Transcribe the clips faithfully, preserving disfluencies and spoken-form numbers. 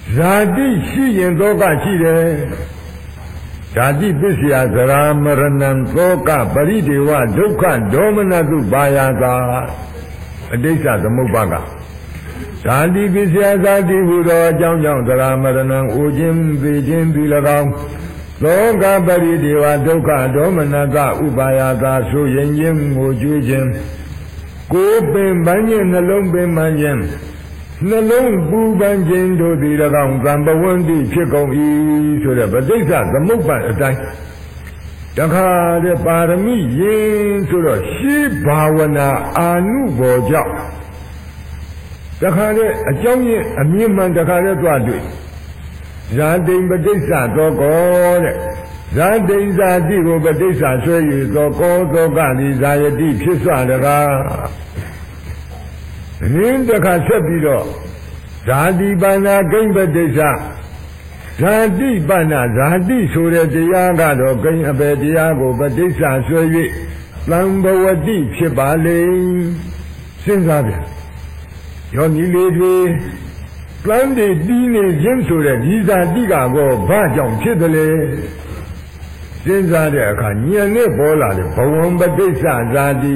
ဇာတိရှိရင်သောကရှိတယ်ဇာတိပစ္စယသရာမရဏံသောကပရိဒေဝဒုက္ခဒေါမနတုပါယတာအတိစ္စသမုပ္ပါကဇာတိပစ္စယဇာတိဟူသောအကြောင်းကြောင့်သရာမရဏံအိုခြင်းသိခြင်းသည်၎င်းသောကပရိဒေဝဒုက္ခဒေါမနတဥပါယတာဆိုရင်ခြင်းငိုကြွေးခြင်းကိုယ်ပင်ပန်းခြင်းနှလုံးပင်ပန်းခြင်းနှလုံးပူပန်ခြင်းတို့သည်၎င်းသံပဝန္တိဖြစ်ကုန်၏ဆိုတဲ့ပဋိစ္စသမုပ္ပါအတိုင်းတခါတဲ့ပါရမီရင်ဆိုတော့ရှိဘာဝနာအာနုဘောကြောင့်တခါတဲ့အကြောင်းရင်းအမြင်မှန်တခါတဲ့သွားတွေ့ဇာတိပဋိစ္စသောကောတဲ့ဇာတိဇာတိကိုပဋိစ္စဆွဲ၍သောကောသောကသည်ဇာယတိဖြစ်စွာတကားရင်းတခါဆက်ပြီးတော့ဇာတိပါဏာကိဉ္ပဋိစ္စဇာတိပါဏာဇာတိဆိုတဲ့တရားကတော့ကိဉ္အပေတရားကိုပဋိစ္စဆွဲ၍သံဘဝတိဖြစ်ပါလေစဉ်းစားပြန်ယောနီလေးတွေပလန်းတွေတီးနေခြင်းဆိုတဲ့ဒီဇာတိကတော့ဘာကြောင့်ဖြစ်တယ်လဲစဉ်းစားတဲ့အခါဉာဏ်နဲ့ပေါ်လာတယ်ဘဝံပဋိစ္စဇာတိ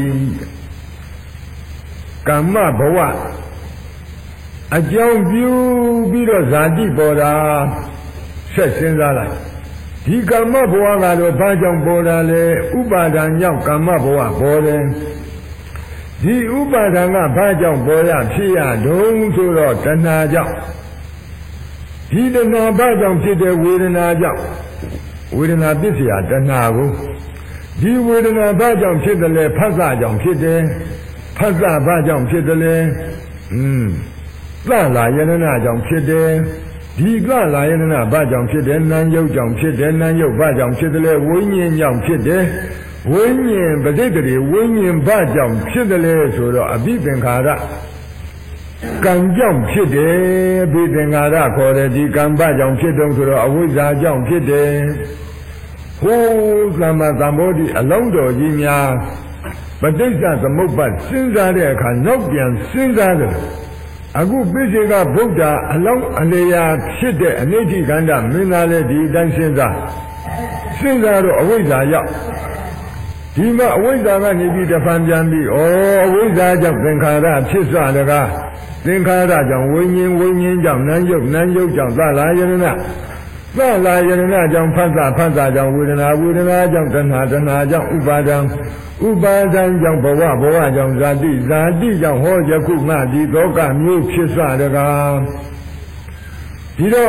ကမ္မဘဝအကြောင်းပြုပြီးတော့ဇာတိပေါ်တာဆက်စဉ်းစားလိုက်ဒီကမ္မဘဝကတော့ဘာကြောင့်ပေါ်တာလဲဥပါဒံကြောင့်ကမ္မဘဝပေါ်တယ်ဒီဥပါဒံကဘာကြောင့်ပေါ်ရဖြစ်ရတုံးဆိုတော့တဏှာကြောင့်ဒီတဏှာဘာကြောင့်ဖြစ်တဲ့ဝေဒနာကြောင့်ဝေဒနာပစ္စယတဏှာကိုဒီဝေဒနာဘာကြောင့်ဖြစ်တယ်လဲဖသကြောင့်ဖြစ်တယ်ဖသဘာကြောင့်ဖြစ်တယ်လဲอืมသလာယန္နာကြောင့်ဖြစ်တယ်ဒီသလာယန္နာဘာကြောင့်ဖြစ်တယ်နာယုတ်ကြောင့်ဖြစ်တယ်နာယုတ်ဘာကြောင့်ဖြစ်တယ်လဲဝိညာဉ်ကြောင့်ဖြစ်တယ်ဝိညာဉ်ပဋိတ္တိဝိညာဉ်ဘာကြောင့်ဖြစ်တယ်လဲဆိုတော့အဘိသင်္ခါရကံကြောင့်ဖြစ်တယ်အဘိသင်္ခါရခေါ်တယ်ဒီကံဘာကြောင့်ဖြစ်တုံးဆိုတော့အဝိဇ္ဇာကြောင့်ဖြစ်တယ်ဟိုးသမ္မာသမ္ဗောဓိအလုံးတော်ကြီးများပဋိစ္စသမုပ္ပါစဉ်းစားတဲ့အခါနောက်ပြန်စဉ်းစားတယ်အခုပိစိကဗုဒ္ဓအလောင်းအလျာဖြစ်တဲ့အနိဋ္ဌိကန္တမင်းသားလည်းဒီအတိုင်းစဉ်းစားစဉ်းစားတော့အဝိဇ္ဇာရောက်ဒီမှာအဝိဇ္ဇာကနေပြီးတဖန်ပြန်ပြီးဩအဝိဇ္ဇာကြောင့်သင်္ခါရဖြစ်စွာတကားသင်္ခါရကြောင့်ဝိညာဉ်ဝိညာဉ်ကြောင့်နာယုတ်နာယုတ်ကြောင့်သလာယရဏသလာယရဏကြောင့်ဖသဖသကြောင့်ဝေဒနာဝေဒနာကြောင့်တဏှာတဏှာကြောင့်ဥပါဒံဥပါဒံကြောင့်ဘဝဘဝကြောင့်ဇာတိဇာတိကြောင့်ဟောယခုမှဒီသောကမျိုးဖြစ်စွာတကားဒီတော့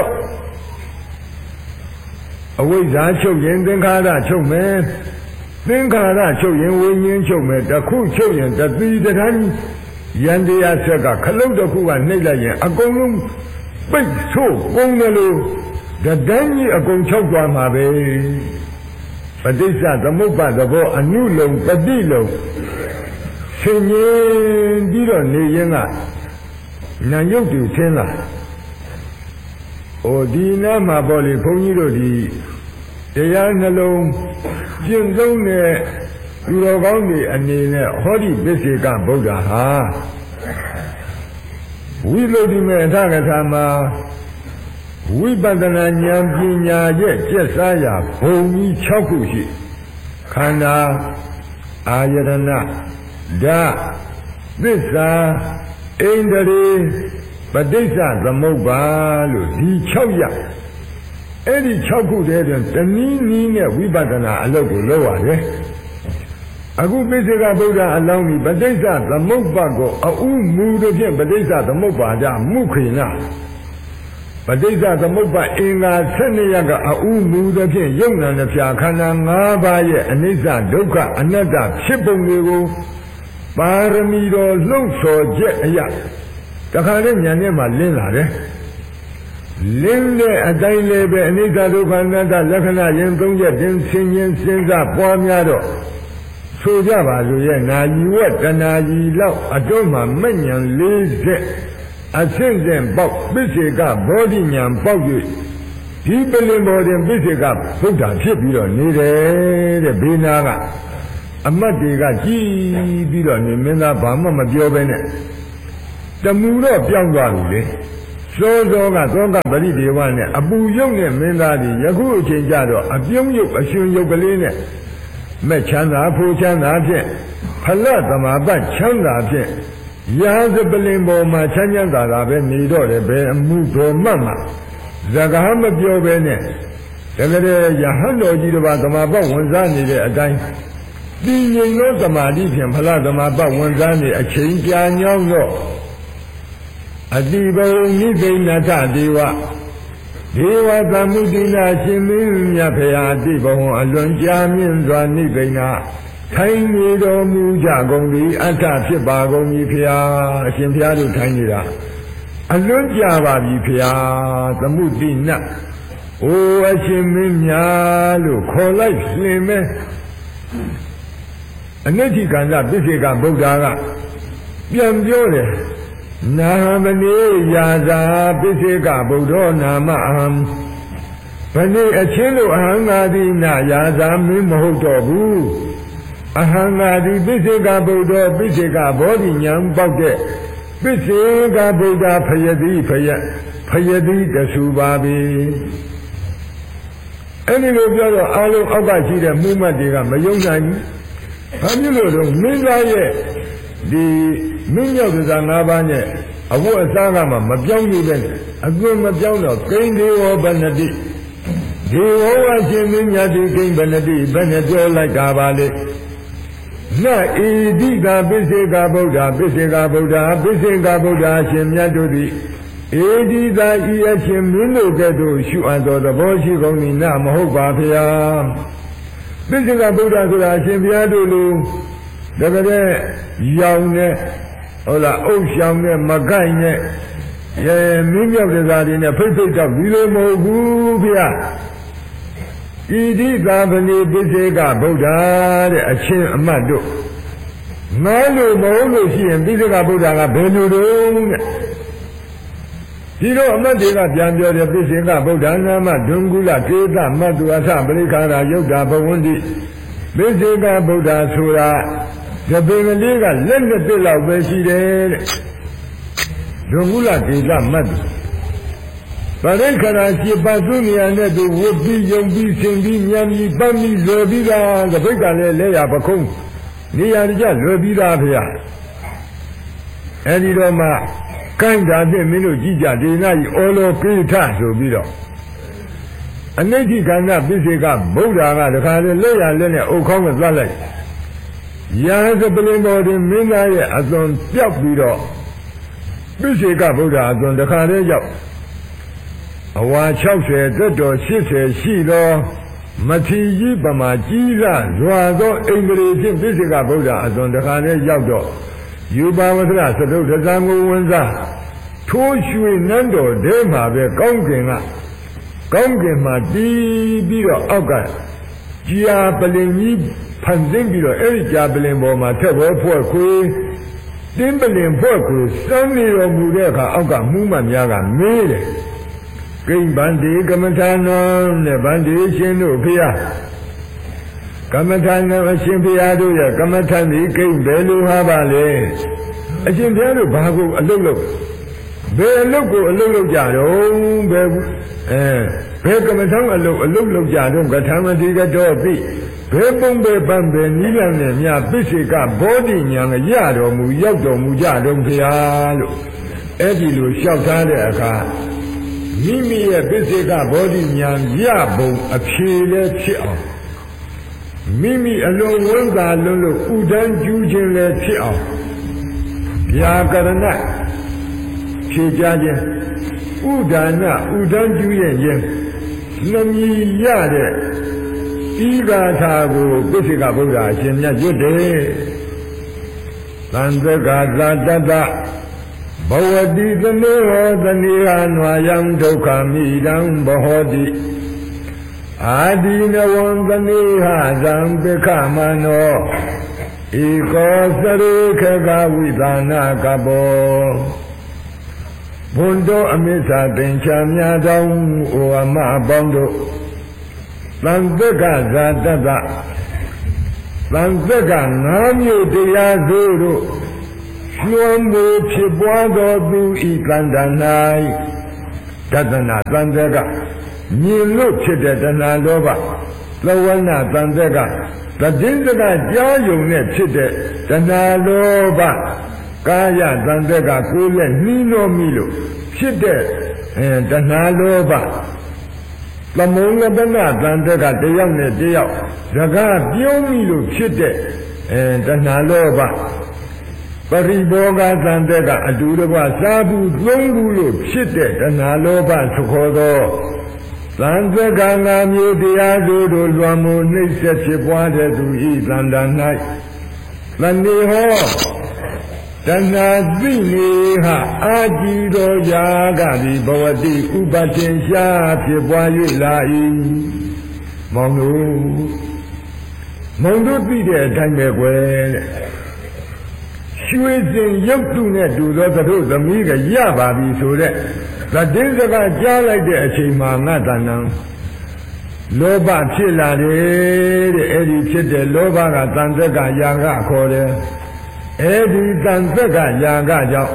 အဝိဇ္ဇာချုပ်ရင်သင်္ခါရချုပ်မယ်သင်္ခါရချုပ်ရင်ဝိညာဉ်ချုပ်မယ်တစ်ခုချုပ်ရင်တတိတထမ်းယန္တရားဆက်ကခလုတ်တစ်ခုကနှိပ်လိုက်ရင်အကုန်လုံးပိတ်ဆို့ကုန်တယ်လို့တဒန်းကြီးအကုန်ချုပ်သွားမှာပဲပဋိစ္စသမုပ္ပါသဘောအနုလုံပฏิလုံဆင်ញင်ပြီးတော့နေရင်ကနာယုတ်တူထင်းလာဟိုဒီနားမှာပေါ့လေဘုန်းကြီးတို့ဒီတရားနှလုံးကျင့်သုံးတဲ့လူတော်ကောင်းတွေအနေနဲ့ဟောဒီပစ္စေကဗုဒ္ဓဟာဝိလုဒ္ဓိမေအထကထာမှာဝိပဿနာဉာဏ်ပညာရဲ့ကျက်စားရာဘုံကြီး၆ခုရှိခန္ဓာအာယတနာဓာတ်သစ္စာဣန္ဒြေပဋိစ္စသမုပ္ပါလို့ဒီ၆ရပ်အဲ့ဒီ၆ခုတည်းတွင်တနည်းနည်းနဲ့ဝိပဿနာအလုပ်ကိုလုပ်ရတယ်အခုပိစိကဗုဒ္ဓအလောင်းဒီပဋိစ္စသမုပ္ပါကိုအဥမူတို့ဖြင့်ပဋိစ္စသမုပ္ပါကြမုခေနပဋိစ္စသမုပ္ပါအင်္ဂါ၁၂ရပ်ကအဥမူတို့ဖြင့်ယုံနာနှဖျာခန္ဓာ၅ပါးရဲ့အနိစ္စဒုက္ခအနတ္တဖြစ်ပုံတွေကိုပါရမီတော်လှုပ်ဆော်ချက်အရာတခါတည်းဉာဏ်နဲ့မှလင်းလာတယ်လင်းတဲ့အတိုင်းလည်းပဲအနိစ္စဒုက္ခအနတ္တလက္ခဏာရင်သုံးချက်တင်ဆင်ញင်စဉ်းစားပွားများတော့ဆိုကြပါစို့ရဲ့နာယီဝတ္တနာယီလောက်အတွန်းမှာမဉ္ဉဏ်၄ချက်အဆင့်ဆင့်ပေါက်ပိစေကဘောဓိဉာဏ်ပေါက်၍ဒီပလင်ပေါ်တွင်ပိစေကဗုဒ္ဓဖြစ်ပြီးတော့နေတယ်တဲ့ဘေးနာကအမတ်တွေကကြည်ပြီးတော့နေမင်းသားဘာမှမပြောဘဲနဲ့တမူတော့ပြောင်းသွားပြီလေစောစောကသောကပရိဒေဝနဲ့အပူရုပ်နဲ့မင်းသားကြီးယခုအချိန်ကြတော့အပြုံးရုပ်အရှင်ရုပ်ကလေးနဲ့မဲ့ချမ်းသာဖိုးချမ်းသာဖြင့်ဖလတ်သမာပတ်ချမ်းသာဖြင့်ရာဇပလင်ပေါ်မှာချမ်းချမ်းသာသာပဲနေတော့တယ်ဘယ်အမှုတော်မှမှဇကားမပြောပဲနဲ့တကယ်ရဟန်းတော်ကြီးတစ်ပါးသမာပတ်ဝင်စားနေတဲ့အတိုင်းတည်ငြိမ်သောသမာဓိဖြင့်ဖလတ်သမာပတ်ဝင်စားနေအချိန်ကြာညောင်းတော့အတိဘုံနိသိဏထဒေဝဒေဝသမုဒိနာရှင်မင်းမြတ်ဖရာအတိဘုံအလွန်ကြာမြင့်စွာနိသိဏထိုင်နေတော်မူကြကုန်သည်အထဖြစ်ပါကုန်ပြီဖရာအရှင်ဖရာတို့ထိုင်နေတာအလွန်ကြာပါပြီဖရာသမုဒိနအိုအရှင်မင်းများလို့ခေါ်လိုက်လင်မဲအနိဋ္ဌိကန္တပိစိကဗုဒ္ဓကပြန်ပြောတယ်နာမနေယာသာပိစိကဗုဒ္ဓနာမအဟံဘယ်နေ့အချင်းလို့အဟံငါသည်နာယာသာမင်းမဟုတ်တော့ဘူးအဟံငါသည်ပိစိကဗုဒ္ဓပိစိကဘောဓိဉာဏ်ပေါက်တဲ့ပိစိကဗုဒ္ဓဖယတိဖယဖယတိတဆူပါပြီအဲ့ဒီလိုပြောတော့အားလုံးအောက်ကရှိတဲ့မှုမှတ်တွေကမယုံနိုင်ဘူးဘာဖြစ်လို့တော့မင်းသားရဲ့ဒီမင်းရောက်တဲ့ငါးပါးနဲ့အဝတ်အစားကမှမပြောင်းသေးတဲ့အတွင်းမပြောင်းတော့ကိန်းဒေဝဗန္နတိဒေဝဝရှင်မင်းမြတ်ဒီကိန်းဗန္နတိဘယ်နဲ့ပြောလိုက်တာပါလေနဣတိကပိစေကဗုဒ္ဓပိစေကဗုဒ္ဓပိစေကဗုဒ္ဓရှင်မြတ်တို့သည်ဧဒီသာဤအရှင်မင်းတို့ကဲ့သို့ရှုအပ်သောသဘောရှိကုန်၏နမဟုတ်ပါဗျာပိစိကဗုဒ္ဓဆိုတာအရှင်ဘုရားတို့လိုတကယ်ရောင်နဲ့ဟုတ်လားအုပ်ရှောင်နဲ့မကိုက်နဲ့ရဲမင်းမြောက်တဲ့သားတွေနဲ့ဖိတ်ဖိတ်တော့ဒီလိုမဟုတ်ဘူးဗျာဣတိသာဗနေပိစိကဗုဒ္ဓတဲ့အရှင်အမတ်တို့ငါလို့မဟုတ်လို့ရှိရင်ပိစိကဗုဒ္ဓကဘယ်လိုတုံးတဲ့ဒီလိုအမတ်တွေကပြန်ပြောတယ်ပိစိကဗုဒ္ဓနာမဒွန်ကုလကေသမတ္တုအထပရိခါရယုတ်တာဘဝန္တိပိစိကဗုဒ္ဓဆိုတာတပင်ကလေးကလက်နဲ့ပြစ်လောက်ပဲရှိတယ်တဲ့ဒွန်ကုလကေသမတ္တုပရိခါရရှိပါသူနေရာနဲ့သူဝတ်ပြီးယုံပြီးဆင်ပြီးဉာဏ်ပြီးပတ်ပြီးလွယ်ပြီးသားတပိတ်ကလည်းလဲရပခုံးနေရာကြလွယ်ပြီးသားဖေရအဲဒီတော့မှကိုင်းတာဖြင့်မင်းတို့ကြည့်ကြဒေနာကြီးအောလောပိဋကဆိုပြီးတော့အနိဋ္ဌိကန္တပိစိကဗုဒ္ဓကတခါလေလက်ရလက်နဲ့အုတ်ခေါင်းကိုသတ်လိုက်ရာဇပလင်တော်တွင်မင်းသားရဲ့အသွင်ပြောက်ပြီးတော့ပိစိကဗုဒ္ဓအသွင်တခါလေရောက်အဝါ၆၀တက်တော်၈၀ရှိသောမထီကြီးပမာကြီးရဇွာသောအိန္ဒြေဖြင့်ပိစိကဗုဒ္ဓအသွင်တခါလေရောက်တော့ယူပါဝသရသတုဒ္ဒဇံကိုဝန်စားထိုးရွှေနန်းတော်ထဲမှာပဲကောင်းကင်ကကောင်းကင်မှာတီးပြီးတော့အောက်ကကြာပလင်ကြီးဖန်ဆင်းပြီးတော့အဲ့ဒီကြာပလင်ပေါ်မှာထက်ဘောဖွဲ့ခွေတင်းပလင်ဖွဲ့ခွေစမ်းနေတော်မူတဲ့အခါအောက်ကမှုမှတ်များကမေးတယ်ကိမ့်ဗန္တိကမ္မထာနောနဲ့ဗန္တိရှင်တို့ဖေဟာကမ္မထာနောအရှင်ဖေဟာတို့ရဲ့ကမ္မထာဒီကိမ့်ဘယ်လိုဟာပါလဲအရှင်ဖေဟာတို့ဘာကိုအလုပ်လုပ်ဘယ်အလုပ်ကိုအလုပ်လုပ်ကြတော့ဘယ်အဲဘယ်ကမ္မထာအလုပ်အလုပ်လုပ်ကြတော့ကထာမတိကတော့ပြီဘယ်ပုံပဲပန်းပဲနိလနဲ့မြပိစိကဘောဓိညာရတော်မူရောက်တော်မူကြတော့ဖေဟာလို့အဲ့ဒီလိုလျှောက်ထားတဲ့အခါမိမိရဲ့ပိစိကဘောဓိညာရပုံအဖြေလည်းဖြစ်အောင်မိမိအလုံးဝန်းသာလုံးလို့ဥဒန်းကျူးခြင်းလည်းဖြစ်အောင်ဗျာကရဏဖြေကြခြင်းဥဒါနဥဒန်းကျူးရဲ့ခြင်းနှမီရတဲ့ဤဂါထာကိုပိစိကဗုဒ္ဓအရှင်မြတ်ရွတ်တယ်သံသကသာတတဘဝတိသနေဟောသနေဟာနွာယံဒုက္ခမိတံဘဟောတိအာဒီနဝံသနေဟာဇံပိခမနောဧကောစရေခကဝိသနာကဘောဘုံတော်အမိစ္ဆာသင်္ချာများတောင်းဩအမအပေါင်းတို့သံသကဇာတတသံသကငါးမျိုးတရားစုတို့လွန်မှုဖြစ်ပွားသောသူဤကန္တ၌တနာသံသက်ကမြင်လို့ဖြစ်တဲ့တဏှာလောဘသဝနာသံသက်ကသတိစကကြားယုံနဲ့ဖြစ်တဲ့တဏှာလောဘကာယသံသက်ကကိုယ်နဲ့နှီးလို့မိလို့ဖြစ်တဲ့အဲတဏှာလောဘသမုံလပနာသံသက်ကတယောက်နဲ့တယောက်စကားပြောမိလို့ဖြစ်တဲ့အဲတဏှာလောဘပရိဘောဂသံသက်ကအတူတကွစားဘူးသုံးဘူးလို့ဖြစ်တဲ့တဏှာလောဘသခေါ်သောသံသက်ကငါမျိုးတရားတို့တို့လွန်မှုနှိမ့်ဆက်ဖြစ်ပွားတဲ့သူဤသန္တာ၌သဏိဟောတဏှာသိနေဟာအာကြည်သောယာကသည်ဘဝတိဥပတင်ရှားဖြစ်ပွား၍လာ၏မောင်တို့မောင်တို့သိတဲ့အတိုင်းပဲကွယ်တဲ့ရွှေစင်ရုပ်တုနဲ့တူသောသတို့သမီးကရပါပြီဆိုတဲ့သတိစကားကြားလိုက်တဲ့အချိန်မှာငါတဏ္ဍာလောဘဖြစ်လာတယ်တဲ့အဲ့ဒီဖြစ်တဲ့လောဘကတန်သက်ကယာကခေါ်တယ်အဲ့ဒီတန်သက်ကယာကကြောင့်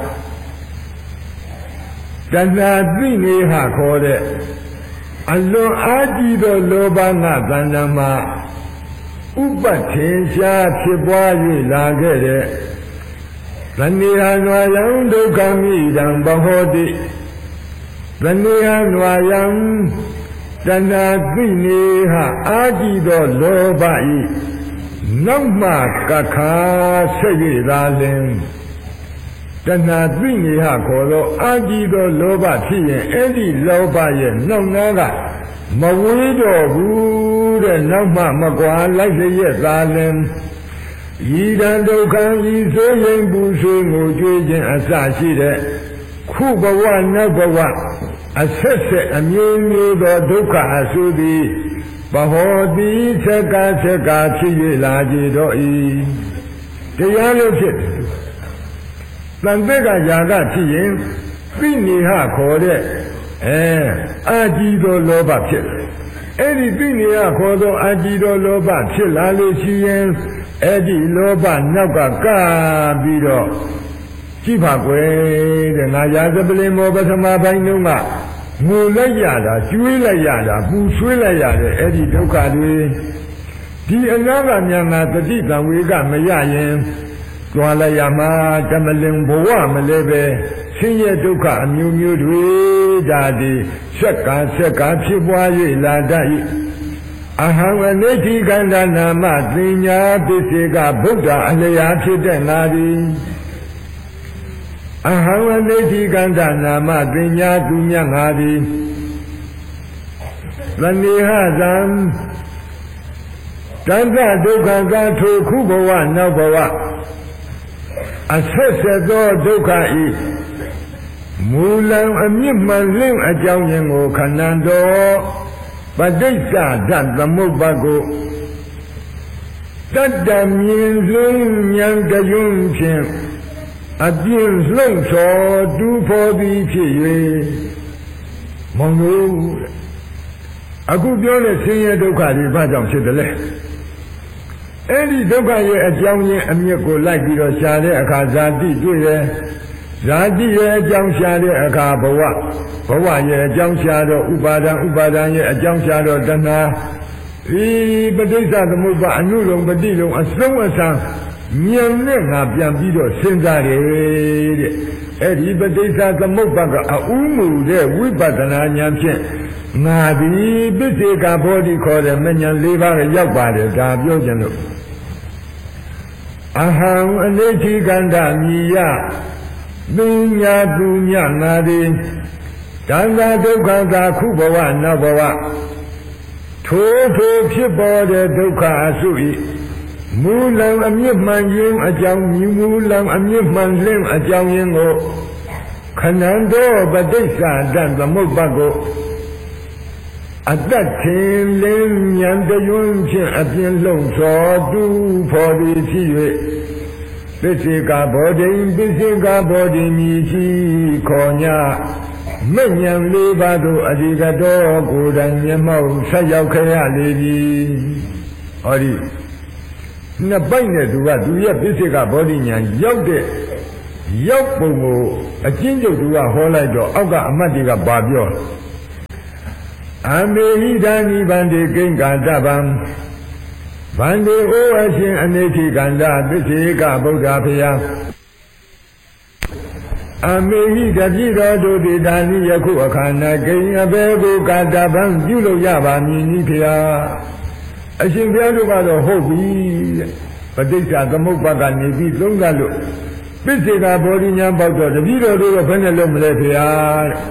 တဏှာသိနေဟာခေါ်တဲ့အလွန်အားကြီးသောလောဘငါတဏ္ဍာမှာဥပထင်ရှားဖြစ်ပွား၍လာခဲ့တဲ့သဏိဟံနွာယံဒုက္ခမိတံဘဟောတိသဏိဟံနွာယံတဏှာသိနေဟာအာကြည့်သောလောဘဤနောက်မှကခါဆက်၍သာလင်တဏှာသိနေဟာခေါ်သောအာကြည့်သောလောဘဖြစ်ရင်အဲ့ဒီလောဘရဲ့နောက်နာကမဝေးတော့ဘူးတဲ့နောက်မှမကွာလိုက်ရဲ့သာလင်ဤတံဒုက္ခဤဆိုရင်ပူဆွေးငိုကြွေးခြင်းအစရှိတဲ့ခုဘဝနောက်ဘဝအဆက်ဆက်အမျိုးမျိုးသောဒုက္ခအဆူသည်ဘဟောတိသက္ကသက္ကဖြစ်၍လာကြတော့၏တရားလို့ဖြစ်တယ်တန်သက်ကယာကဖြစ်ရင်သိနေဟခေါ်တဲ့အဲအာကြည်သောလောဘဖြစ်တယ်အဲ့ဒီသိနေဟခေါ်သောအာကြည်သောလောဘဖြစ်လာလို့ရှိရင်အဲ့ဒီလောဘနောက်ကကပြီးတော့ကြည့်ပါကွယ်တဲ့ငါရာဇပလင်မောပထမပိုင်းတုန်းကငိုလိုက်ရတာကျွေးလိုက်ရတာပူဆွေးလိုက်ရတယ်အဲ့ဒီဒုက္ခတွေဒီအနာကမြန်ငါတတိတံဝေကမရရင်သွားလိုက်ရမှာတမလင်ဘဝမလဲပဲဆင်းရဲဒုက္ခအမျိုးမျိုးတွေဒါဒီဆက်ကဆက်ကဖြစ်ပွား၍လာတတ်၏အဟံဝနိတိကန္တနာမသင်ညာပစ္စေကဗုဒ္ဓအလျာဖြစ်တဲ့ငါသည်အဟံဝနိတိကန္တနာမသင်ညာသူမြတ်ငါသည်သဏိဟသံတဏ္ဍဒုက္ခကထိုခုဘဝနောက်ဘဝအဆက်ဆက်သောဒုက္ခဤမူလံအမြင့်မှန်လင်းအကြောင်းရင်းကိုခဏံတော်ပဋိစ္စဓာတ်သမုပ္ပါကိုတတ္တမြင်လုံးဉာဏ်တယွန်းဖြင့်အပြင်းလှုပ်ဆော်တူဖော်သည်ဖြစ်၍မောင်တို့အခုပြောတဲ့ဆင်းရဲဒုက္ခတွေဘာကြောင့်ဖြစ်တယ်လဲအဲ့ဒီဒုက္ခရဲ့အကြောင်းရင်းအမြစ်ကိုလိုက်ပြီးတော့ရှာတဲ့အခါဇာတိတွေ့ရဲ့ဇာတိရဲ့အကြောင်းရှာတဲ့အခါဘဝဘဝရဲ့အကြောင်းရှာတော့ဥပါဒံဥပါဒံရဲ့အကြောင်းရှာတော့တဏှာဒီပဋိစ္စသမုပ္ပါအနုလုံပฏิလုံအစုံအစံဉာဏ်နဲ့ငါပြန်ပြီးတော့စဉ်းစားတယ်တဲ့အဲ့ဒီပဋိစ္စသမုပ္ပါကအဥမှုတဲ့ဝိပဿနာဉာဏ်ဖြင့်ငါဒီပစ္စေကဘောဓိခေါ်တဲ့မဉဏ်၄ပါးကရောက်ပါတယ်ဒါပြောကြလို့အဟံအနိဋ္ဌိကန္တမြည်ယသူညာသူညငါသည်တဏ္ဍဒုက္ခသာခုဘဝနောက်ဘဝထိုထိုဖြစ်ပေါ်တဲ့ဒုက္ခအစု၏မူလံအမြင့်မှန်ခြင်းအကြောင်းမူလံအမြင့်မှန်လင်းအကြောင်းရင်းကိုခဏံတော်ပဋိစ္စဓာတ်သမုပ္ပါကိုအတ္တထင်လင်းဉာဏ်တယွန်းဖြင့်အပြင်းလုံးစောတူဖော်သည်ဖြစ်၍ပစ္စေကဘောဓိပစ္စေကဘောဓိမြည်ရှိခေါ်ညမဉ္ဉံလေးပါးသို့အဓိကတော်ကိုယ်တိုင်မျက်မှောက်ဆက်ရောက်ခဲ့ရလေပြီဟောဒီနှစ်ပိုက်နဲ့သူကသူရဲ့ပစ္စေကဘောဓိဉာဏ်ရောက်တဲ့ရောက်ပုံကိုအချင်းချုပ်သူကဟောလိုက်တော့အောက်ကအမတ်တွေကပါပြောအမေဟိဒာနိဗန္တိကိဉ္ကာတဗံဗန္တိဩအရှင်အနေခိကန္တသစ္စေကဗုဒ္ဓဖယားအမေဟိတပြည့်တော်တို့ဒီဒါနိယခုအခါ၌ကိဉ္အဘေကိုကာတဗံပြုလို့ရပါမည်နိဖယားအရှင်ဘုရားတို့ကတော့ဟုတ်ပြီတဲ့ပဋိစ္စသမုပ္ပါကနေပြီးသုံးသပ်လို့ပစ္စေကဘောဓိညာပေါက်တော့တပည့်တော်တို့ကဘယ်နဲ့လုပ်မလဲဖယားတဲ့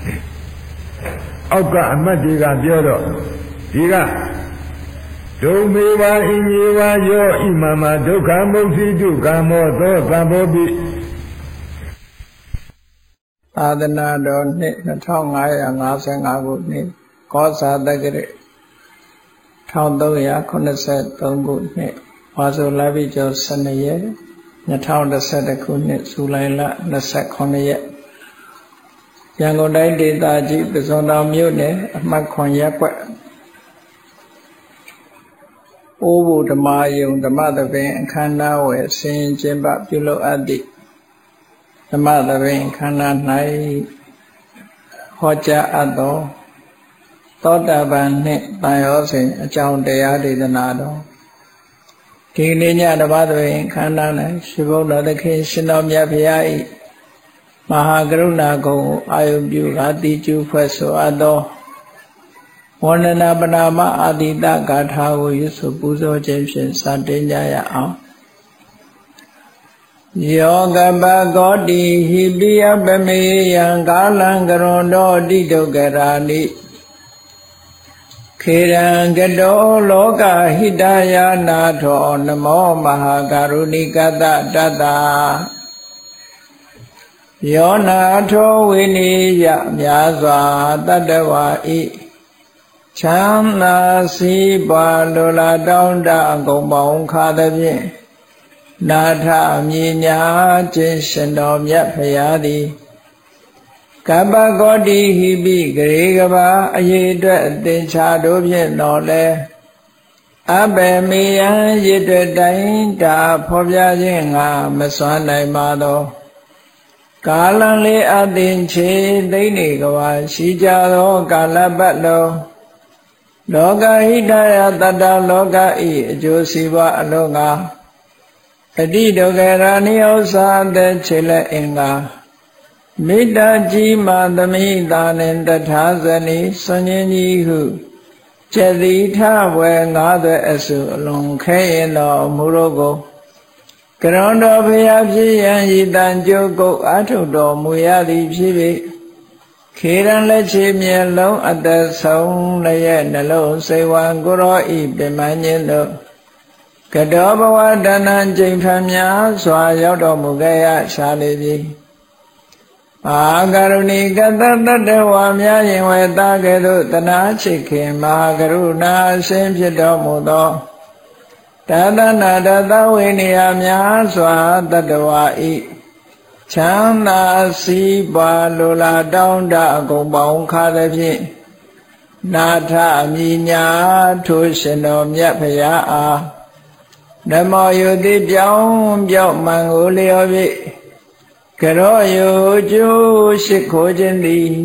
အောက်ကအမတ်တွေကပြောတော့ဒီကဒုမေဝါအင်ညေဝါယောဣမမဒုက္ခမုတ်စီတုကာမောသောသံဘောပိသာသနာတော်နှစ်နှစ်ထောင်ငါးရာငါးဆယ်ငါးခုနှစ်ကောဇာတက္ကရာတစ်ထောင်သုံးရာခုနှစ်ဆယ်သုံးခုနှစ်ဝါဆိုလပိကျော်၁၂ရက်နှစ်ထောင်တစ်ဆယ့်တစ်ခုနှစ်ဇူလိုင်လနှစ်ဆယ့်ခုနှစ်ရက်ရန်ကုန်တိုင်းဒေသကြီးပဇွန်တောင်မြို့နယ်အမှတ်ခွန်ရပ်ကွက်အိုးဘုဓမ္မယုံဓမ္မသဘင်အခမ်းအနားဝယ်ဆင်ကျင်းပပြုလုပ်အပ်သည့်ဓမ္မသဘင်အခမ်းအနား၌ဟောကြားအပ်သောသောတာပန်နှင့်တန်ရောစဉ်အကြောင်းတရားဒေသနာတော်ဒီနေ့ညဓမ္မသဘင်အခမ်းအနား၌ရှင်ဘုရားသခင်ရှင်တော်မြတ်ဘုရား၏မဟာကရုဏာဂုဏ်ကိုအာယုပြုကာတိကျူဖွဲ့ဆိုအပ်သောဝန္ဒနာပနာမအာတိတဂါထာကိုရွတ်ဆိုပူဇော်ခြင်းဖြင့်စတင်ကြရအောင်ယောကပကောတိဟိပိယပမေယံကာလံကရွန်တော်တိဒုက္ခရာနိခေရံကတောလောကဟိတယာနာထောနမောမဟာကရုဏိကတတတ္တာယောနာထောဝိနိယမြာစွာတတ္တဝါဤချမ်းသာစီးပွားလိုလားတောင်းတအကုန်ပေါင်းခါသဖြင့်နာထမြညာခြင်းရှင်တော်မြတ်ဖရာသည်ကပ္ပကောတိဟိပိဂရေကဘာအရေးအတွက်အသင်္ချာတို့ဖြင့်တော်လဲအဘေမေယံရည်တွေ့တိုင်းတာဖော်ပြခြင်းငါမစွမ်းနိုင်ပါသောကာလံလေးအသင်္ချေသိနေကဘာရှိကြသောကာလပတ်လုံးလောကဟိတယတတ္တလောကဤအကျိုးစီးပွားအလုံးငါအတိဒုက္ခရာနိဥ္စာတဲ့ခြေလက်အင်္ဂါမေတ္တာကြီးမှသမိတာနှင့်တထာဇနီဆွန်ရင်ကြီးဟုကျက်တိထဝဲငါးသွဲအစုအလုံးခဲရင်တော်မူတော့ကိုကရွန်တော်ဘုရားဖြစ်ရန်ဤတန်ကြုတ်ကုတ်အာထုတော်မူရသည်ဖြစ်၍ခေရန်လက်ချေမျက်လုံးအသက်ဆုံးလည်းရဲ့နှလုံးစိတ်ဝံကိုရောဤပြမညင်းတို့ကတောဘဝတဏ္ဏကျိန်ဖန်များစွာရောက်တော်မူခဲ့ရရှာလေပြီမဟာကရုဏီကတတတ္တဝါများရင်ဝေတာကဲ့သို့တနာချစ်ခင်မဟာကရုဏာအရှင်ဖြစ်တော်မူသောတသနာတသဝိနည်းများစွာတတ္တဝါဤချမ်းသာစီးပွားလိုလားတောင်းတအကုန်ပေါင်းခါသဖြင့်နာထမြညာထိုရှင်တော်မြတ်ဖရာအားဓမ္မယုတိပြောင်းပြောင်းမှန်ကိုလျော်၍ကရောယုကျိုးရှိခိုးခြင်းသည်